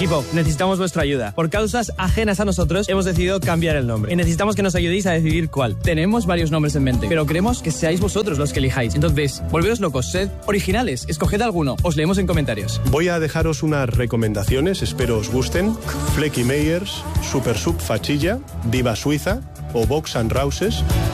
Equipo, necesitamos vuestra ayuda. Por causas ajenas a nosotros, hemos decidido cambiar el nombre. Y necesitamos que nos ayudéis a decidir cuál. Tenemos varios nombres en mente, pero queremos que seáis vosotros los que elijáis. Entonces, volveos locos, sed originales, escoged alguno. Os leemos en comentarios. Voy a dejaros unas recomendaciones, espero os gusten. Flecky Meyers, Super Sub Fachilla, Viva Suiza o Box and Rouses